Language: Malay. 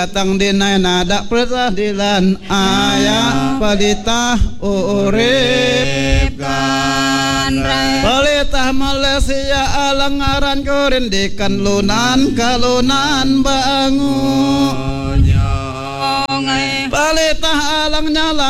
Datang dinai nada peradilan ayah pelitah urip pelitah Malaysia alangaran kurindikan lunan kalunan bangun pelitah alang nyala